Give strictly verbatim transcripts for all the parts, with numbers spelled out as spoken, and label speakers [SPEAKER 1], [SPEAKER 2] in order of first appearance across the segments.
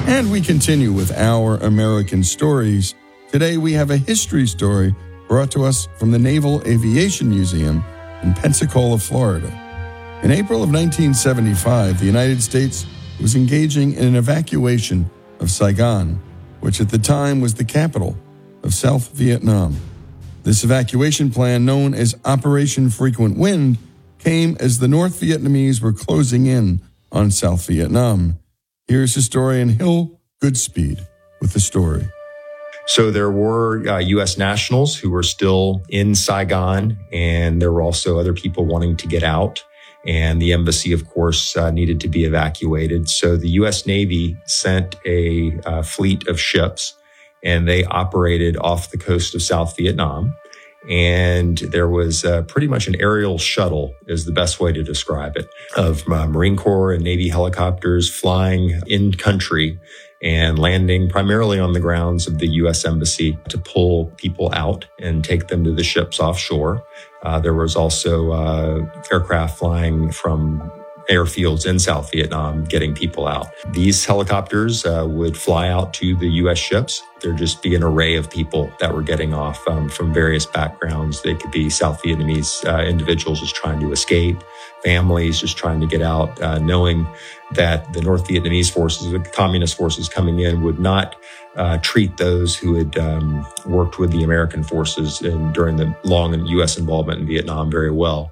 [SPEAKER 1] And we continue with our American stories. Today we have a history story brought to us from the Naval Aviation Museum in Pensacola, Florida. In April of nineteen seventy-five, the United States was engaging in an evacuation of Saigon, which at the time was the capital of South Vietnam. This evacuation plan, known as Operation Frequent Wind, came as the North Vietnamese were closing in on South Vietnam. Here's historian Hill Goodspeed with the story.
[SPEAKER 2] So there were uh, U S nationals who were still in Saigon, and there were also other people wanting to get out. And the embassy, of course, uh, needed to be evacuated. So the U S Navy sent a uh, fleet of ships, and they operated off the coast of South Vietnam. And there was uh, pretty much an aerial shuttle, is the best way to describe it, of uh, Marine Corps and Navy helicopters flying in country and landing primarily on the grounds of the U S Embassy to pull people out and take them to the ships offshore. Uh, there was also uh, aircraft flying from airfields in South Vietnam getting people out. These helicopters uh, would fly out to the U S ships. There'd just be an array of people that were getting off um, from various backgrounds. They could be South Vietnamese uh, individuals just trying to escape, families just trying to get out, uh, knowing that the North Vietnamese forces, the communist forces coming in, would not uh, treat those who had um, worked with the American forces in, during the long U S involvement in Vietnam very well.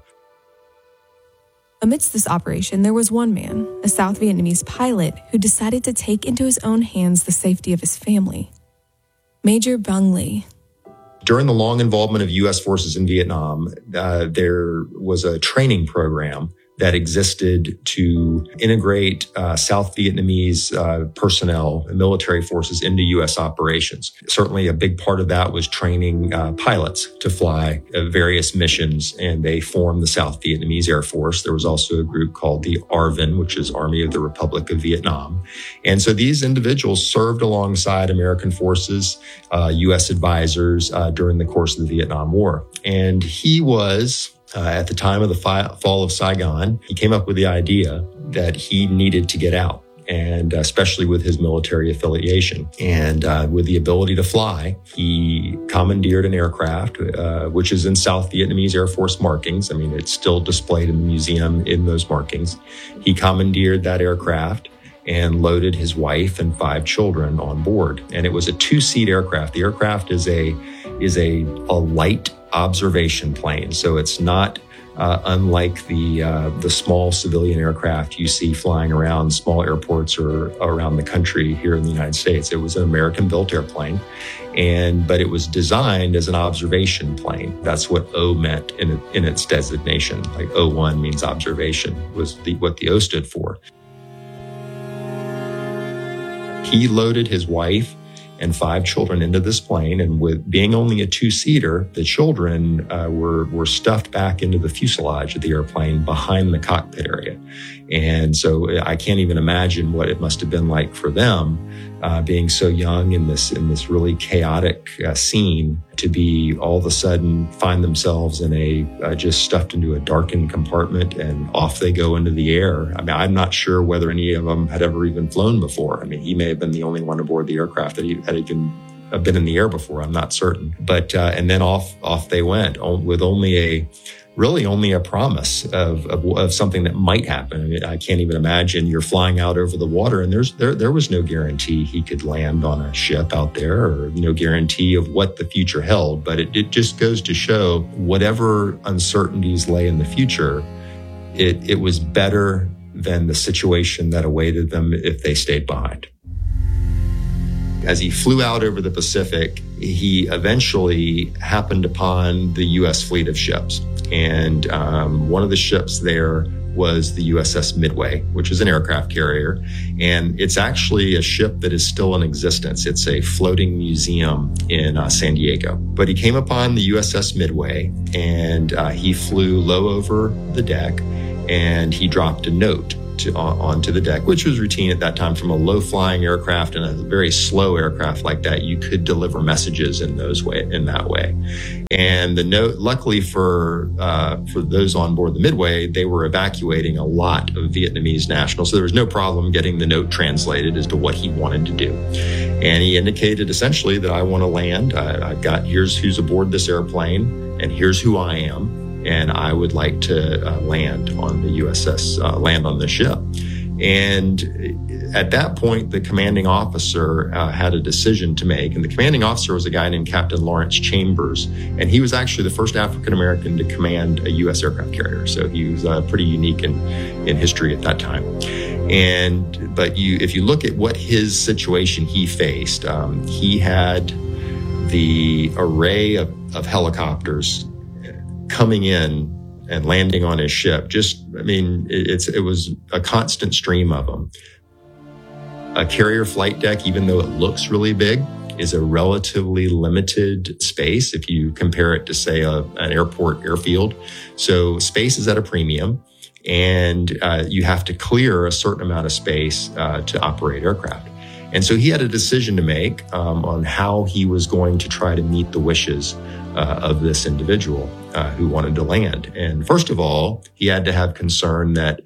[SPEAKER 3] Amidst this operation, there was one man, a South Vietnamese pilot, who decided to take into his own hands the safety of his family. Major Bung Le.
[SPEAKER 2] During the long involvement of U S forces in Vietnam, uh, there was a training program that existed to integrate uh, South Vietnamese uh, personnel and military forces into U S operations. Certainly a big part of that was training uh, pilots to fly uh, various missions, and they formed the South Vietnamese Air Force. There was also a group called the A R V N, which is Army of the Republic of Vietnam. And so these individuals served alongside American forces, uh, U S advisors uh, during the course of the Vietnam War. And he was Uh, at the time of the fi- fall of Saigon, he came up with the idea that he needed to get out, and uh, especially with his military affiliation. And uh, with the ability to fly, he commandeered an aircraft, uh, which is in South Vietnamese Air Force markings. I mean, it's still displayed in the museum in those markings. He commandeered that aircraft and loaded his wife and five children on board. And it was a two-seat aircraft. The aircraft is a is a, a light observation plane. So it's not uh, unlike the uh, the small civilian aircraft you see flying around small airports or around the country here in the United States. It was an American-built airplane, and but it was designed as an observation plane. That's what O meant in in its designation. Like O one means observation, was the, what the O stood for. He loaded his wife and five children into this plane, and with being only a two-seater, the children uh, were were stuffed back into the fuselage of the airplane behind the cockpit area. And so I can't even imagine what it must have been like for them, uh, being so young in this in this really chaotic uh, scene, to be all of a sudden find themselves in a uh, just stuffed into a darkened compartment, and off they go into the air. I mean, I'm not sure whether any of them had ever even flown before. I mean, he may have been the only one aboard the aircraft that he had even been in the air before. I'm not certain. But uh, and then off off they went with only a really only a promise of, of of something that might happen. I mean, I can't even imagine you're flying out over the water, and there's there there was no guarantee he could land on a ship out there, or no guarantee of what the future held. But it, it just goes to show, whatever uncertainties lay in the future, it it was better than the situation that awaited them if they stayed behind. As he flew out over the Pacific, he eventually happened upon the U S fleet of ships. And um, one of the ships there was the U S S Midway, which is an aircraft carrier. And it's actually a ship that is still in existence. It's a floating museum in uh, San Diego. But he came upon the U S S Midway, and uh, he flew low over the deck, and he dropped a note to, on, onto the deck, which was routine at that time. From a low-flying aircraft and a very slow aircraft like that, you could deliver messages in those way, in that way. And the note, luckily for uh, for those on board the Midway, they were evacuating a lot of Vietnamese nationals, so there was no problem getting the note translated as to what he wanted to do. And he indicated essentially that I want to land. I, I've got here's who's aboard this airplane, and here's who I am. And I would like to uh, land on the U S S, uh, land on the ship. And at that point, the commanding officer uh, had a decision to make. And the commanding officer was a guy named Captain Lawrence Chambers. And he was actually the first African-American to command a U S aircraft carrier. So he was uh, pretty unique in, in history at that time. And, but you, if you look at what his situation he faced, um, he had the array of, of helicopters coming in and landing on his ship. Just, I mean, it's it was a constant stream of them. A carrier flight deck, even though it looks really big, is a relatively limited space if you compare it to, say, a, an airport airfield. So space is at a premium, and uh, you have to clear a certain amount of space uh, to operate aircraft. And so he had a decision to make um, on how he was going to try to meet the wishes uh, of this individual uh, who wanted to land. And first of all, he had to have concern that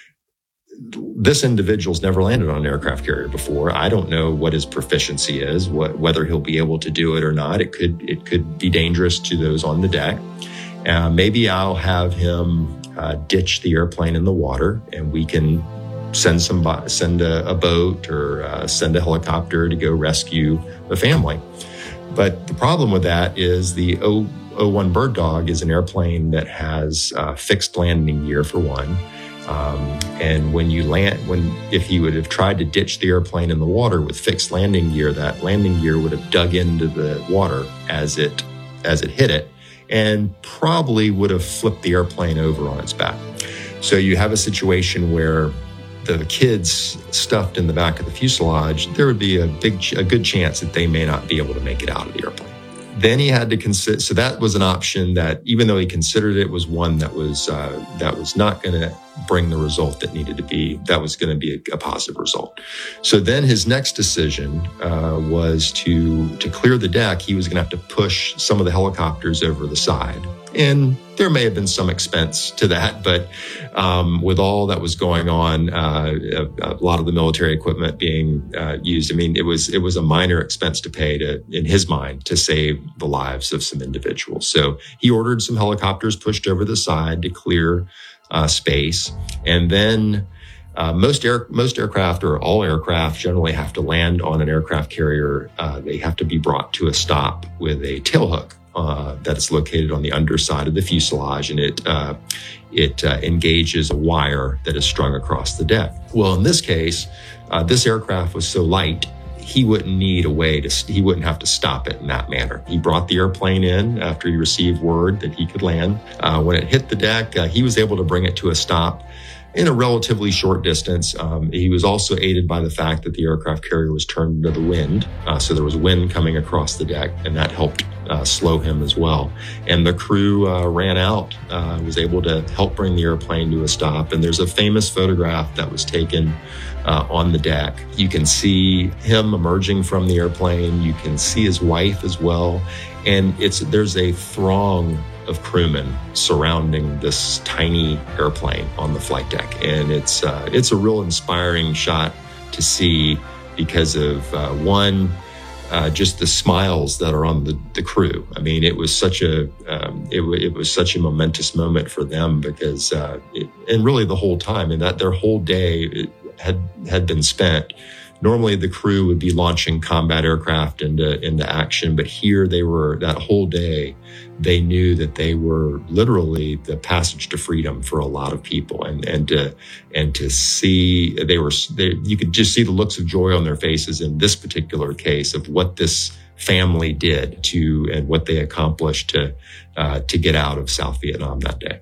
[SPEAKER 2] this individual's never landed on an aircraft carrier before. I don't know what his proficiency is, what, whether he'll be able to do it or not. It could it could be dangerous to those on the deck. Uh, maybe I'll have him uh, ditch the airplane in the water, and we can send some send a, a boat or uh, send a helicopter to go rescue the family. But the problem with that is the O one Bird Dog is an airplane that has uh, fixed landing gear for one. Um, and when you land, when if he would have tried to ditch the airplane in the water with fixed landing gear, that landing gear would have dug into the water as it as it hit it, and probably would have flipped the airplane over on its back. So you have a situation where the kids stuffed in the back of the fuselage, there would be a big, a good chance that they may not be able to make it out of the airplane. Then he had to consider, so that was an option that, even though he considered it, was one that was uh, that was not going to bring the result that needed to be, that was going to be a, a positive result. So then his next decision uh, was to to clear the deck. He was going to have to push some of the helicopters over the side. And there may have been some expense to that, but um, with all that was going on, uh, a, a lot of the military equipment being uh, used, I mean, it was it was a minor expense to pay to, in his mind, to save the lives of some individuals. So he ordered some helicopters pushed over the side to clear uh, space, and then uh, most air most aircraft or all aircraft generally have to land on an aircraft carrier. Uh, they have to be brought to a stop with a tailhook Uh, that is located on the underside of the fuselage, and it uh, it uh, engages a wire that is strung across the deck. Well, in this case, uh, this aircraft was so light, he wouldn't need a way to, he wouldn't have to stop it in that manner. He brought the airplane in after he received word that he could land. Uh, when it hit the deck, uh, he was able to bring it to a stop in a relatively short distance. Um, he was also aided by the fact that the aircraft carrier was turned to the wind. Uh, so there was wind coming across the deck, and that helped uh, slow him as well. And the crew uh, ran out, uh, was able to help bring the airplane to a stop. And there's a famous photograph that was taken uh, on the deck. You can see him emerging from the airplane. You can see his wife as well. And it's there's a throng of crewmen surrounding this tiny airplane on the flight deck. And it's uh, it's a real inspiring shot to see because of, uh, one, uh, just the smiles that are on the, the crew. I mean, it was such a um, it, w- it was such a momentous moment for them because, uh, it, and really the whole time, and that their whole day had had been spent. Normally, the crew would be launching combat aircraft into into action, but here they were, that whole day, they knew that they were literally the passage to freedom for a lot of people, and and to and to see they were they, you could just see the looks of joy on their faces in this particular case of what this family did to and what they accomplished to uh, to get out of South Vietnam that day.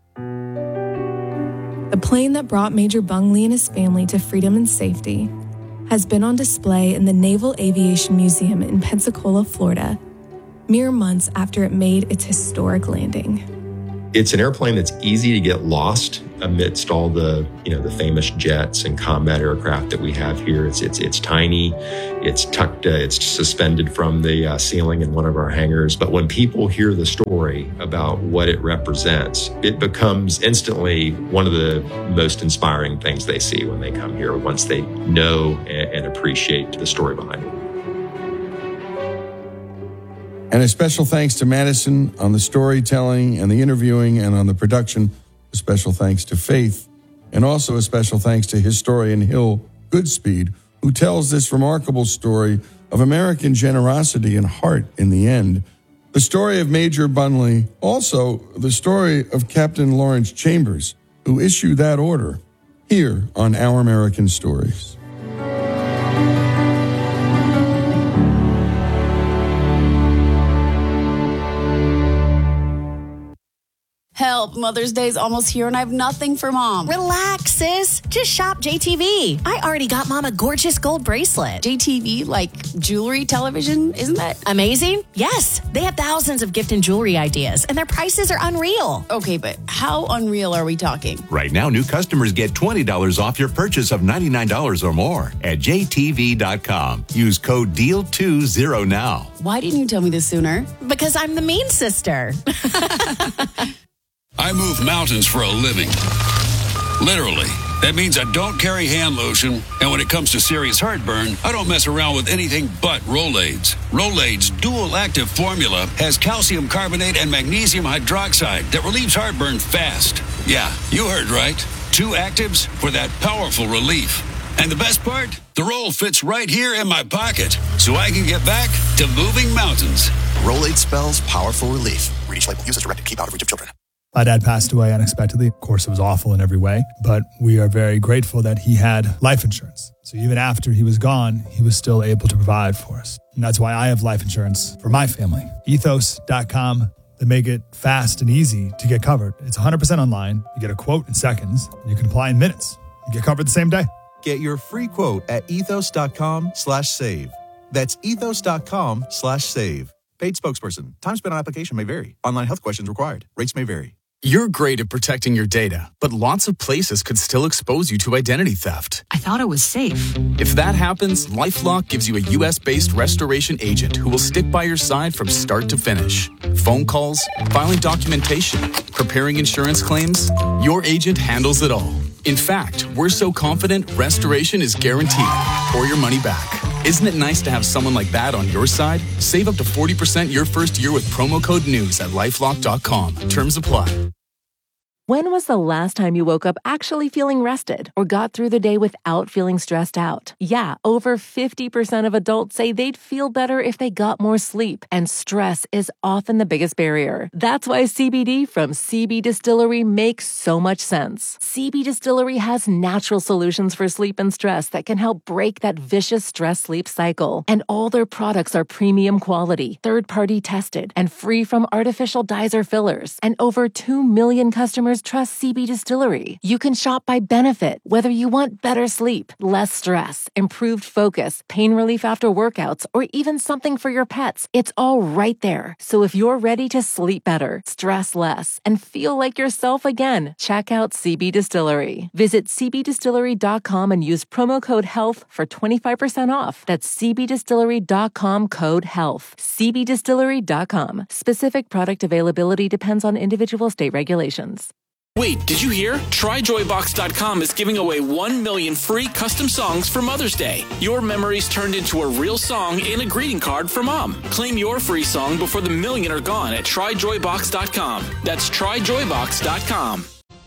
[SPEAKER 3] The plane that brought Major Bung Le and his family to freedom and safety has been on display in the Naval Aviation Museum in Pensacola, Florida, mere months after it made its historic landing.
[SPEAKER 2] It's an airplane that's easy to get lost amidst all the, you know, the famous jets and combat aircraft that we have here. It's it's it's tiny, it's tucked, uh, it's suspended from the uh, ceiling in one of our hangars. But when people hear the story about what it represents, it becomes instantly one of the most inspiring things they see when they come here, once they know and, and appreciate the story behind it.
[SPEAKER 1] And a special thanks to Madison on the storytelling and the interviewing, and on the production. A special thanks to Faith, and also a special thanks to historian Hill Goodspeed, who tells this remarkable story of American generosity and heart in the end. The story of Major Bunley, also the story of Captain Lawrence Chambers, who issued that order, here on Our American Stories.
[SPEAKER 4] Help, Mother's Day's almost here and I have nothing for Mom.
[SPEAKER 5] Relax, sis. Just shop J T V. I already got Mom a gorgeous gold bracelet.
[SPEAKER 4] J T V, like jewelry, television, isn't that
[SPEAKER 5] amazing? Yes, they have thousands of gift and jewelry ideas, and their prices are unreal.
[SPEAKER 4] Okay, but how unreal are we talking?
[SPEAKER 6] Right now, new customers get twenty dollars off your purchase of ninety-nine dollars or more at J T V dot com. Use code D E A L twenty now.
[SPEAKER 4] Why didn't you tell me this sooner?
[SPEAKER 5] Because I'm the mean sister.
[SPEAKER 7] I move mountains for a living. Literally. That means I don't carry hand lotion, and when it comes to serious heartburn, I don't mess around with anything but Rolaids. Rolaids' dual-active formula has calcium carbonate and magnesium hydroxide that relieves heartburn fast. Yeah, you heard right. Two actives for that powerful relief. And the best part? The roll fits right here in my pocket, so I can get back to moving mountains.
[SPEAKER 8] Rolaid spells powerful relief. Read each label. Use as directed. Keep out of reach of children.
[SPEAKER 9] My dad passed away unexpectedly. Of course, it was awful in every way, but we are very grateful that he had life insurance. So even after he was gone, he was still able to provide for us. And that's why I have life insurance for my family. ethos dot com. They make it fast and easy to get covered. It's one hundred percent online. You get a quote in seconds, and you can apply in minutes. You get covered the same day.
[SPEAKER 10] Get your free quote at ethos dot com slash save. That's ethos dot com slash save. Paid spokesperson. Time spent on application may vary. Online health questions required. Rates may vary.
[SPEAKER 11] You're great at protecting your data, but lots of places could still expose you to identity theft.
[SPEAKER 12] I thought it was safe.
[SPEAKER 11] If that happens, LifeLock gives you a U S-based restoration agent who will stick by your side from start to finish. Phone calls, filing documentation, preparing insurance claims, your agent handles it all. In fact, we're so confident restoration is guaranteed or your money back. Isn't it nice to have someone like that on your side? Save up to forty percent your first year with promo code NEWS at lifelock dot com. Terms apply.
[SPEAKER 13] When was the last time you woke up actually feeling rested or got through the day without feeling stressed out? Yeah, over fifty percent of adults say they'd feel better if they got more sleep, and stress is often the biggest barrier. That's why C B D from C B Distillery makes so much sense. C B Distillery has natural solutions for sleep and stress that can help break that vicious stress-sleep cycle. And all their products are premium quality, third-party tested, and free from artificial dyes or fillers. And over two million customers trust C B Distillery. You can shop by benefit, whether you want better sleep, less stress, improved focus, pain relief after workouts, or even something for your pets. It's all right there. So if you're ready to sleep better, stress less, and feel like yourself again, check out C B Distillery. Visit C B distillery dot com and use promo code HEALTH for twenty-five percent off. That's C B distillery dot com code HEALTH. C B distillery dot com. Specific product availability depends on individual state regulations.
[SPEAKER 14] Wait, did you hear? Try joy box dot com is giving away one million free custom songs for Mother's Day. Your memories turned into a real song and a greeting card for Mom. Claim your free song before the million are gone at try joy box dot com. That's try joy box dot com.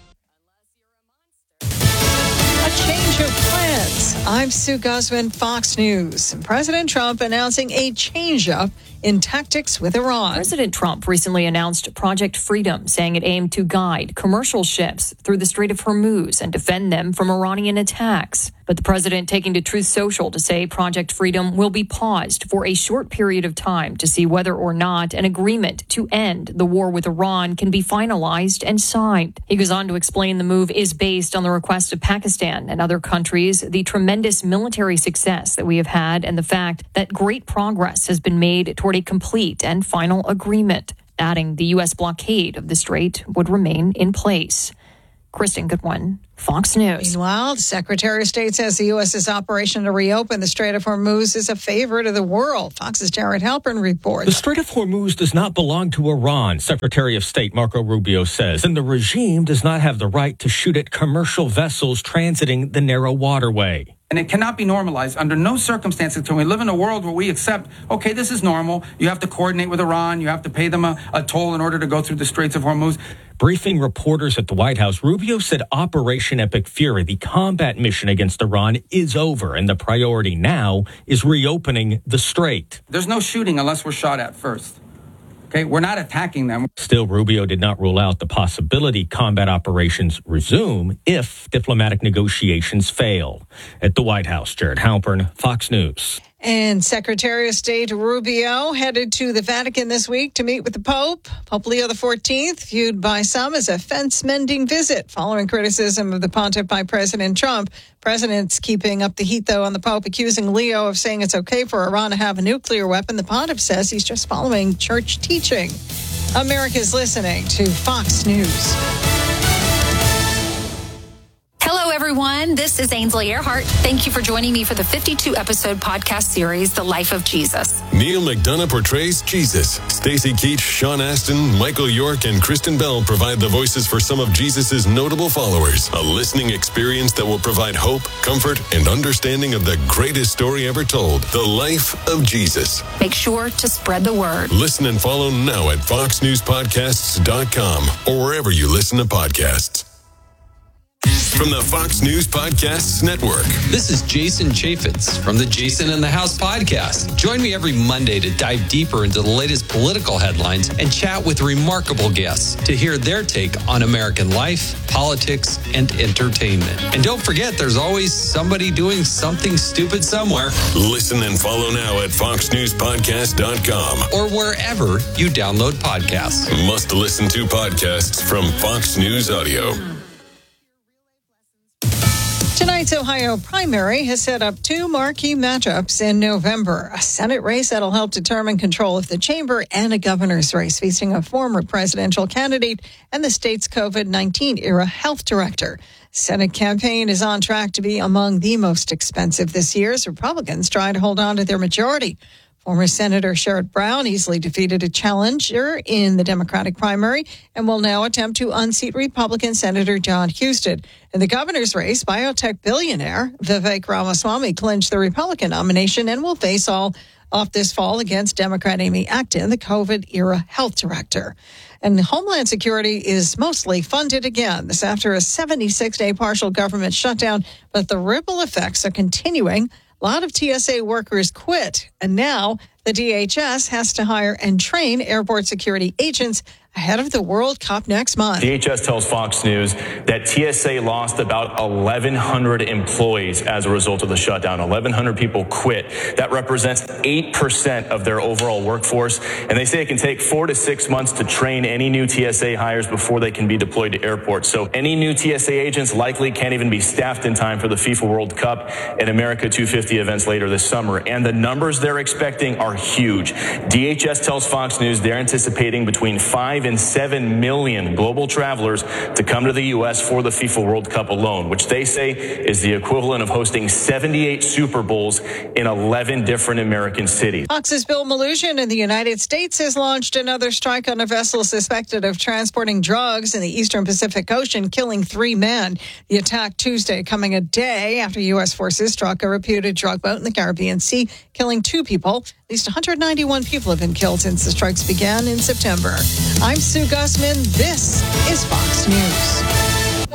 [SPEAKER 15] A change of plans. I'm Sue Guzman, Fox News. President Trump announcing a change-up in tactics with Iran.
[SPEAKER 16] President Trump recently announced Project Freedom, saying it aimed to guide commercial ships through the Strait of Hormuz and defend them from Iranian attacks. But the president taking to Truth Social to say Project Freedom will be paused for a short period of time to see whether or not an agreement to end the war with Iran can be finalized and signed. He goes on to explain the move is based on the request of Pakistan and other countries, the tremendous military success that we have had, and the fact that great progress has been made toward a complete and final agreement, adding the U S blockade of the strait would remain in place. Kristen Goodwin, Fox News.
[SPEAKER 15] Meanwhile, the Secretary of State says the U S's operation to reopen the Strait of Hormuz is a favor to the world. Fox's Jared Halpern reports.
[SPEAKER 12] The Strait of Hormuz does not belong to Iran, Secretary of State Marco Rubio says, and the regime does not have the right to shoot at commercial vessels transiting the narrow waterway.
[SPEAKER 17] And it cannot be normalized under no circumstances. Can we live in a world where we accept, okay, this is normal. You have to coordinate with Iran. You have to pay them a, a toll in order to go through the Straits of Hormuz.
[SPEAKER 12] Briefing reporters at the White House, Rubio said Operation Epic Fury, the combat mission against Iran, is over, and the priority now is reopening the strait.
[SPEAKER 17] There's no shooting unless we're shot at first. Okay, we're not attacking them.
[SPEAKER 12] Still, Rubio did not rule out the possibility combat operations resume if diplomatic negotiations fail. At the White House, Jared Halpern, Fox News.
[SPEAKER 15] And Secretary of State Rubio headed to the Vatican this week to meet with the Pope. Pope Leo the fourteenth, viewed by some as a fence-mending visit following criticism of the pontiff by President Trump. President's keeping up the heat, though, on the Pope, accusing Leo of saying it's okay for Iran to have a nuclear weapon. The pontiff says he's just following church teaching. America's listening to Fox News.
[SPEAKER 18] Hello, everyone. This is Ainsley Earhart. Thank you for joining me for the fifty-two episode podcast series, The Life of Jesus.
[SPEAKER 19] Neil McDonough portrays Jesus. Stacey Keach, Sean Astin, Michael York, and Kristen Bell provide the voices for some of Jesus's notable followers. A listening experience that will provide hope, comfort, and understanding of the greatest story ever told, The Life of Jesus.
[SPEAKER 18] Make sure to spread the word.
[SPEAKER 19] Listen and follow now at fox news podcasts dot com or wherever you listen to podcasts. From the Fox News Podcasts Network.
[SPEAKER 20] This is Jason Chaffetz from the Jason in the House podcast. Join me every Monday to dive deeper into the latest political headlines and chat with remarkable guests to hear their take on American life, politics, and entertainment. And don't forget, there's always somebody doing something stupid somewhere.
[SPEAKER 19] Listen and follow now at fox news podcast dot com
[SPEAKER 20] or wherever you download podcasts.
[SPEAKER 19] Must listen to podcasts from Fox News Audio.
[SPEAKER 15] Tonight's Ohio primary has set up two marquee matchups in November. A Senate race that'll help determine control of the chamber and a governor's race featuring a former presidential candidate and the state's COVID nineteen era health director. Senate campaign is on track to be among the most expensive this year as Republicans try to hold on to their majority. Former Senator Sherrod Brown easily defeated a challenger in the Democratic primary and will now attempt to unseat Republican Senator John Husted. In the governor's race, biotech billionaire Vivek Ramaswamy clinched the Republican nomination and will face all off this fall against Democrat Amy Acton, the COVID-era health director. And Homeland Security is mostly funded again. This after a seventy-six day partial government shutdown, but the ripple effects are continuing. A lot of T S A workers quit, and now the D H S has to hire and train airport security agents ahead of the World Cup next month.
[SPEAKER 21] D H S tells Fox News that T S A lost about eleven hundred employees as a result of the shutdown. eleven hundred people quit. That represents eight percent of their overall workforce. And they say it can take four to six months to train any new T S A hires before they can be deployed to airports. So any new T S A agents likely can't even be staffed in time for the FIFA World Cup and America two fifty events later this summer. And the numbers they're expecting are huge. D H S tells Fox News they're anticipating between five and seven million global travelers to come to the U S for the FIFA World Cup alone, which they say is the equivalent of hosting seventy-eight Super Bowls in eleven different American cities.
[SPEAKER 15] Fox's Bill Maloogian in the United States has launched another strike on a vessel suspected of transporting drugs in the Eastern Pacific Ocean, killing three men. The attack Tuesday coming a day after U S forces struck a reputed drug boat in the Caribbean Sea, killing two people. At least one hundred ninety-one people have been killed since the strikes began in September. I'm Sue Gussman. This is Fox News.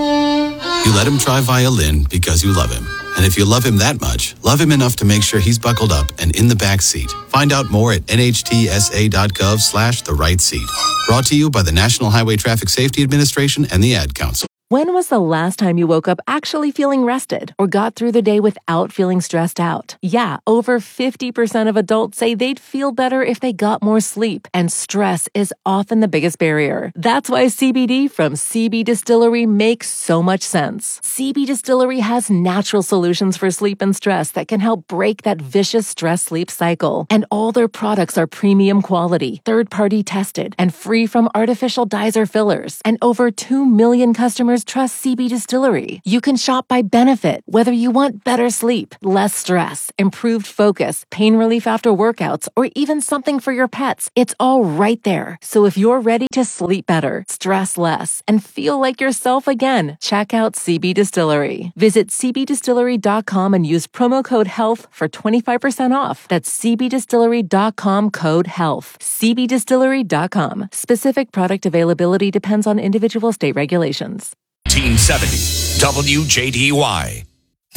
[SPEAKER 22] You let him try violin because you love him. And if you love him that much, love him enough to make sure he's buckled up and in the back seat. Find out more at N H T S A dot gov slash the right seat. Brought to you by the National Highway Traffic Safety Administration and the Ad Council.
[SPEAKER 13] When was the last time you woke up actually feeling rested or got through the day without feeling stressed out? Yeah, over fifty percent of adults say they'd feel better if they got more sleep, and stress is often the biggest barrier. That's why C B D from C B Distillery makes so much sense. C B Distillery has natural solutions for sleep and stress that can help break that vicious stress-sleep cycle. And all their products are premium quality, third-party tested, and free from artificial dyes or fillers. And over two million customers customers trust C B Distillery. You can shop by benefit, whether you want better sleep, less stress, improved focus, pain relief after workouts, or even something for your pets. It's all right there. So if you're ready to sleep better, stress less, and feel like yourself again, check out C B Distillery. Visit c b distillery dot com and use promo code HEALTH for twenty-five percent off. That's c b distillery dot com code HEALTH. c b distillery dot com. Specific product availability depends on individual state regulations.
[SPEAKER 2] nineteen seventy W J D Y.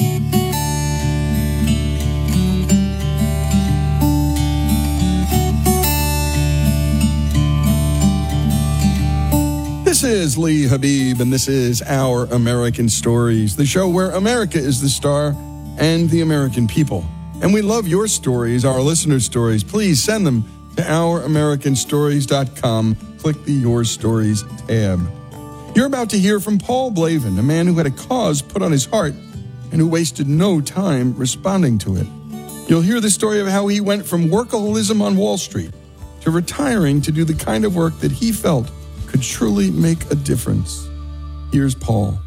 [SPEAKER 1] This is Lee Habib, and this is Our American Stories, the show where America is the star and the American people. And we love your stories, our listeners' stories. Please send them to our american stories dot com. Click the Your Stories tab. You're about to hear from Paul Blavin, a man who had a cause put on his heart and who wasted no time responding to it. You'll hear the story of how he went from workaholism on Wall Street to retiring to do the kind of work that he felt could truly make a difference. Here's Paul.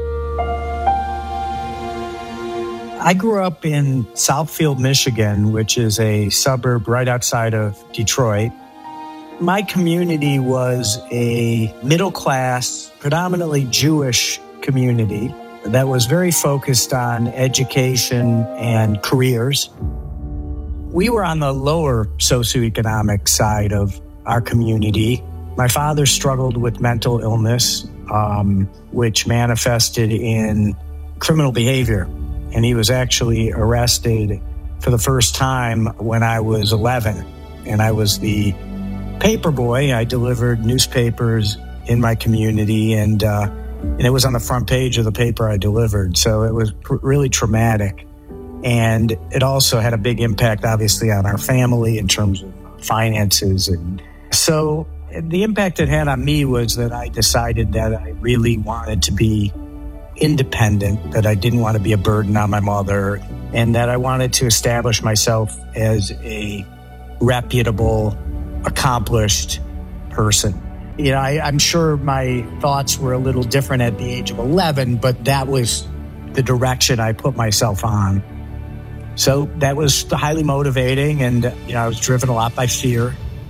[SPEAKER 3] I grew up in Southfield, Michigan, which is a suburb right outside of Detroit. My community was a middle-class, predominantly Jewish community that was very focused on education and careers. We were on the lower socioeconomic side of our community. My father struggled with mental illness, um, which manifested in criminal behavior. And he was actually arrested for the first time when I was eleven. And I was the paper boy. I delivered newspapers in my community, and uh, and it was on the front page of the paper I delivered. So it was pr- really traumatic. And it also had a big impact, obviously, on our family in terms of finances. And so the impact it had on me was that I decided that I really wanted to be independent, that I didn't want to be a burden on my mother, and that I wanted to establish myself as a reputable, accomplished person. You know, I, I'm sure my thoughts were a little different at the age of eleven, but that was the direction I put myself on. So that was highly motivating, and you know, I was driven a lot by fear.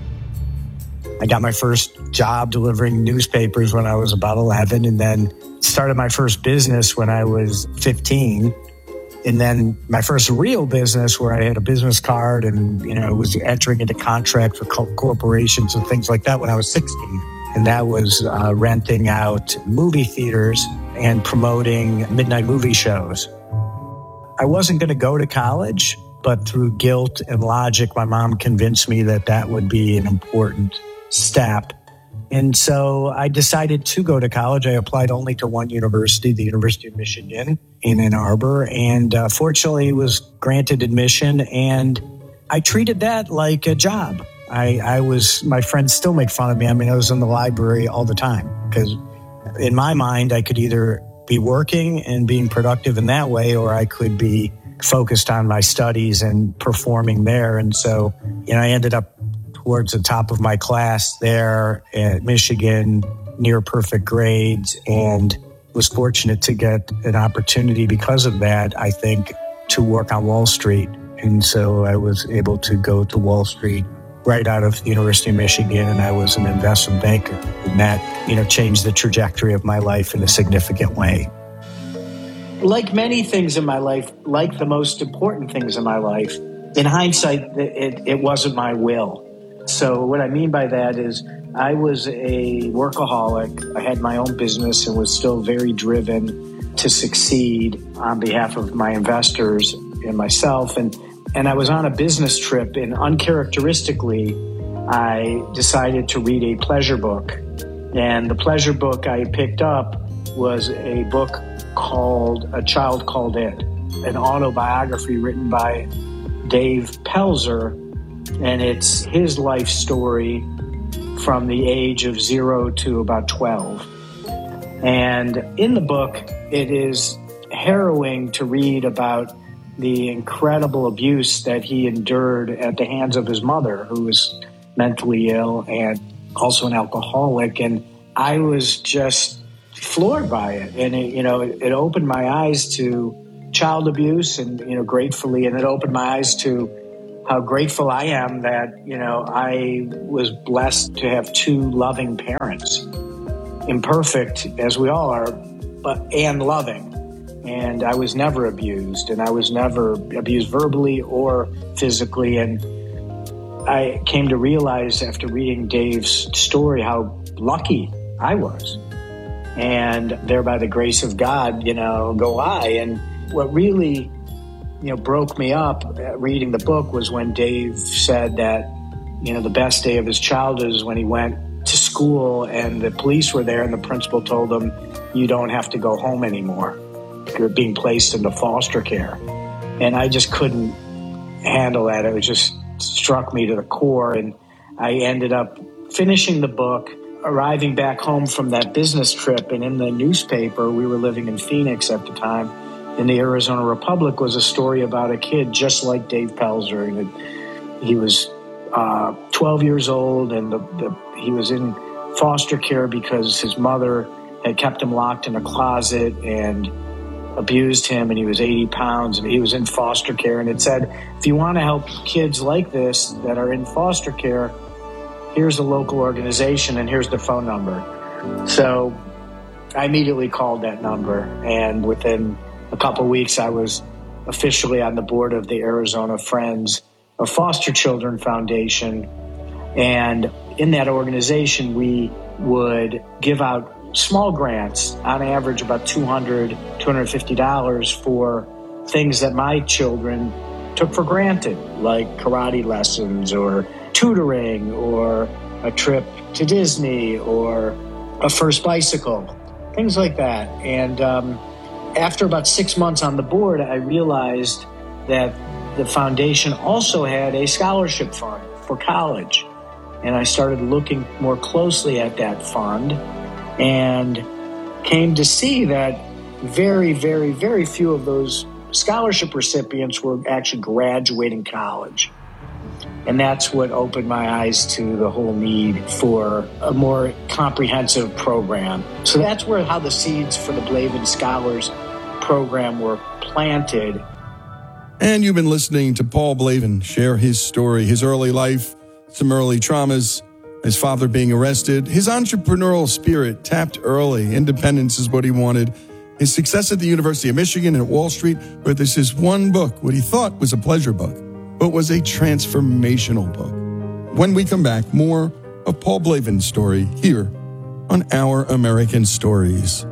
[SPEAKER 3] I got my first job delivering newspapers when I was about eleven, and then started my first business when I was fifteen. And then my first real business where I had a business card and, you know, was entering into contracts with corporations and things like that when I was sixteen. And that was uh, renting out movie theaters and promoting midnight movie shows. I wasn't going to go to college, but through guilt and logic, my mom convinced me that that would be an important step. And so I decided to go to college. I applied only to one university, the University of Michigan in Ann Arbor, and uh, fortunately was granted admission. And I treated that like a job. I, I was, my friends still make fun of me. I mean, I was in the library all the time because in my mind, I could either be working and being productive in that way, or I could be focused on my studies and performing there. And so, you know, I ended up towards the top of my class there at Michigan, near perfect grades, and was fortunate to get an opportunity because of that, I think, to work on Wall Street. And so I was able to go to Wall Street right out of the University of Michigan, and I was an investment banker. And that, you know, changed the trajectory of my life in a significant way. Like many things in my life, like the most important things in my life, in hindsight, it, it wasn't my will. So what I mean by that is I was a workaholic. I had my own business and was still very driven to succeed on behalf of my investors and myself. And, and I was on a business trip, and uncharacteristically, I decided to read a pleasure book. And the pleasure book I picked up was a book called A Child Called Ed, an autobiography written by Dave Pelzer. And it's his life story from the age of zero to about twelve. And in the book, it is harrowing to read about the incredible abuse that he endured at the hands of his mother, who was mentally ill and also an alcoholic. And I was just floored by it. And, it, you know, it, it opened my eyes to child abuse and, you know, gratefully, and it opened my eyes to how grateful I am that, you know, I was blessed to have two loving parents, imperfect as we all are, but and loving. And I was never abused, and I was never abused verbally or physically. And I came to realize after reading Dave's story how lucky I was. And there, by the grace of God, you know, go I. And what really, you know, broke me up reading the book was when Dave said that, you know, the best day of his childhood is when he went to school and the police were there and the principal told him, you don't have to go home anymore. You're being placed into foster care. And I just couldn't handle that. It was just struck me to the core. And I ended up finishing the book, arriving back home from that business trip. And in the newspaper, we were living in Phoenix at the time, in the Arizona Republic, was a story about a kid just like Dave Pelzer. He was uh, twelve years old, and the, the, he was in foster care because his mother had kept him locked in a closet and abused him, and he was eighty pounds, and he was in foster care. And it said, if you want to help kids like this that are in foster care, here's a local organization and here's the phone number. So I immediately called that number, and within a couple of weeks, I was officially on the board of the Arizona Friends of Foster Children Foundation. And in that organization, we would give out small grants, on average about two hundred dollars, two hundred fifty dollars for things that my children took for granted, like karate lessons or tutoring or a trip to Disney or a first bicycle, things like that. And um, after about six months on the board, I realized that the foundation also had a scholarship fund for college. And I started looking more closely at that fund and came to see that very, very, very few of those scholarship recipients were actually graduating college. And that's what opened my eyes to the whole need for a more comprehensive program. So that's where how the seeds for the Blavin Scholars program were planted.
[SPEAKER 1] And you've been listening to Paul Blavin share his story, his early life, some early traumas, his father being arrested, his entrepreneurial spirit tapped early. Independence is what he wanted. His success at the University of Michigan and at Wall Street, where this is one book, what he thought was a pleasure book, but was a transformational book. When we come back, more of Paul Blavin's story here on Our American Stories.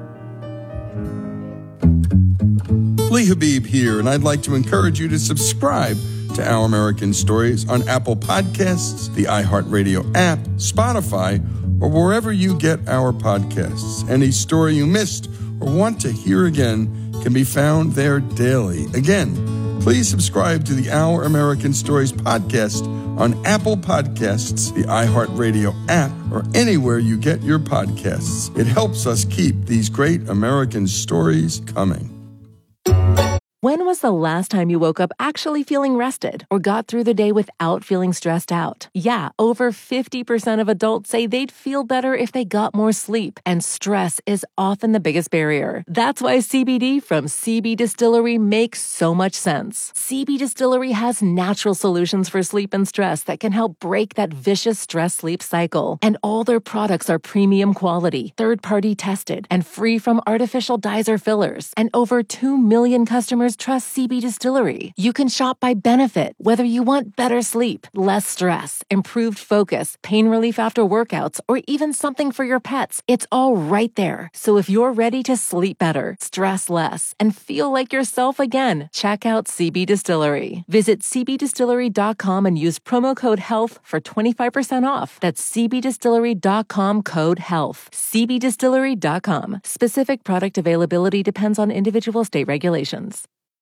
[SPEAKER 1] Lee Habib here, and I'd like to encourage you to subscribe to Our American Stories on Apple Podcasts, the iHeartRadio app, Spotify, or wherever you get our podcasts. Any story you missed or want to hear again can be found there daily. Again, please subscribe to the Our American Stories podcast on Apple Podcasts, the iHeartRadio app, or anywhere you get your podcasts. It helps us keep these great American stories coming.
[SPEAKER 13] When was the last time you woke up actually feeling rested or got through the day without feeling stressed out? Yeah, over fifty percent of adults say they'd feel better if they got more sleep, and stress is often the biggest barrier. That's why C B D from C B Distillery makes so much sense. C B Distillery has natural solutions for sleep and stress that can help break that vicious stress-sleep cycle. And all their products are premium quality, third-party tested, and free from artificial dyes or fillers. And over two million customers trust C B Distillery. You can shop by benefit, whether you want better sleep, less stress, improved focus, pain relief after workouts, or even something for your pets. It's all right there. So if you're ready to sleep better, stress less, and feel like yourself again, check out C B Distillery. Visit c b distillery dot com and use promo code HEALTH for twenty-five percent off. That's c b distillery dot com code HEALTH. c b distillery dot com. Specific product availability depends on individual state regulations.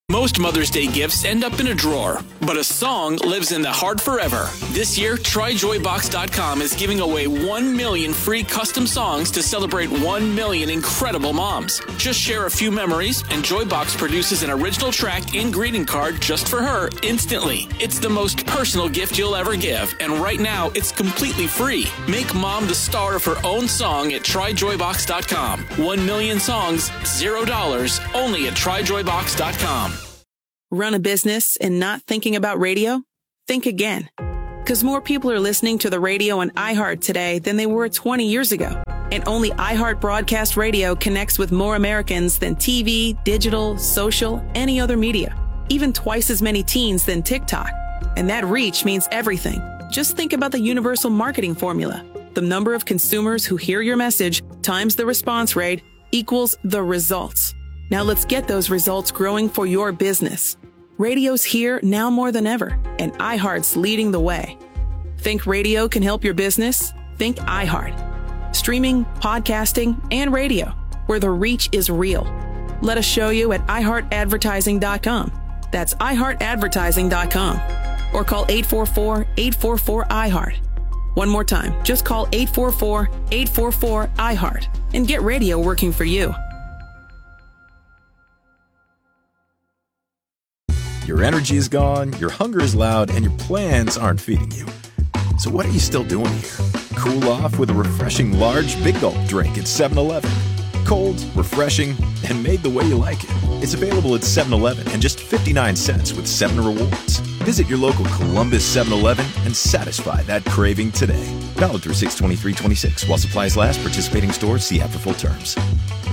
[SPEAKER 14] Most Mother's Day gifts end up in a drawer, but a song lives in the heart forever. This year, Try Joy Box dot com is giving away one million free custom songs to celebrate one million incredible moms. Just share a few memories, and Joybox produces an original track and greeting card just for her instantly. It's the most personal gift you'll ever give, and right now, it's completely free. Make mom the star of her own song at Try Joy Box dot com. One million songs, zero dollars, only at Try Joy Box dot com.
[SPEAKER 4] Run a business and not thinking about radio? Think again. Because more people are listening to the radio on iHeart today than they were twenty years ago. And only iHeart Broadcast Radio connects with more Americans than T V, digital, social, any other media. Even twice as many teens than TikTok. And that reach means everything. Just think about the universal marketing formula. The number of consumers who hear your message times the response rate equals the results. Now let's get those results growing for your business. Radio's here now more than ever, and iHeart's leading the way. Think radio can help your business? Think iHeart. Streaming, podcasting, and radio, where the reach is real. Let us show you at i heart advertising dot com. That's i heart advertising dot com. Or call eight four four, eight four four, I heart. One more time, just call eight four four, eight four four, I heart and get radio working for you.
[SPEAKER 6] Your energy is gone, your hunger is loud, and your plans aren't feeding you. So what are you still doing here? Cool off with a refreshing large Big Gulp drink at seven eleven. Cold, refreshing, and made the way you like it. It's available at seven eleven and just fifty-nine cents with seven rewards. Visit your local Columbus seven eleven and satisfy that craving today. Valid through six twenty-three twenty-six while supplies last. Participating stores, see app for full terms.